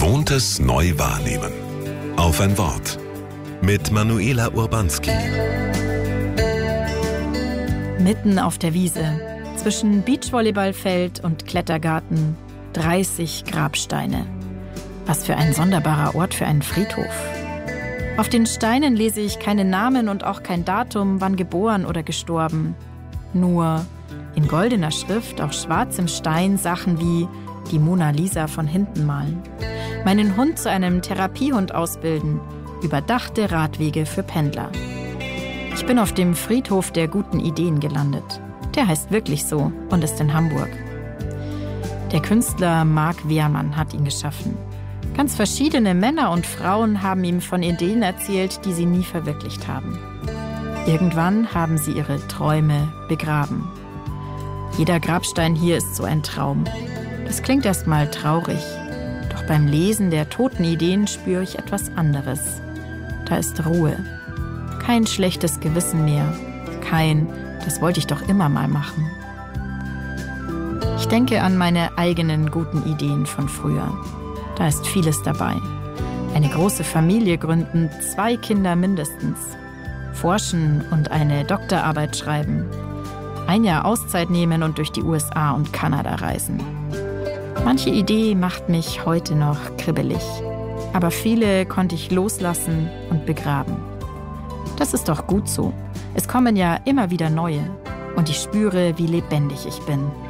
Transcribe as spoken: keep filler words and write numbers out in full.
Gewohntes neu wahrnehmen. Auf ein Wort. Mit Manuela Urbanski. Mitten auf der Wiese, zwischen Beachvolleyballfeld und Klettergarten, dreißig Grabsteine. Was für ein sonderbarer Ort für einen Friedhof. Auf den Steinen lese ich keine Namen und auch kein Datum, wann geboren oder gestorben. Nur in goldener Schrift auf schwarzem Stein Sachen wie die Mona Lisa von hinten malen, meinen Hund zu einem Therapiehund ausbilden, überdachte Radwege für Pendler. Ich bin auf dem Friedhof der guten Ideen gelandet. Der heißt wirklich so und ist in Hamburg. Der Künstler Marc Wehrmann hat ihn geschaffen. Ganz verschiedene Männer und Frauen haben ihm von Ideen erzählt, die sie nie verwirklicht haben. Irgendwann haben sie ihre Träume begraben. Jeder Grabstein hier ist so ein Traum. Das klingt erstmal traurig. Doch beim Lesen der toten Ideen spüre ich etwas anderes. Da ist Ruhe. Kein schlechtes Gewissen mehr. Kein, das wollte ich doch immer mal machen. Ich denke an meine eigenen guten Ideen von früher. Da ist vieles dabei. Eine große Familie gründen, zwei Kinder mindestens. Forschen und eine Doktorarbeit schreiben. Ein Jahr Auszeit nehmen und durch die U S A und Kanada reisen. Manche Idee macht mich heute noch kribbelig. Aber viele konnte ich loslassen und begraben. Das ist doch gut so. Es kommen ja immer wieder neue. Und ich spüre, wie lebendig ich bin.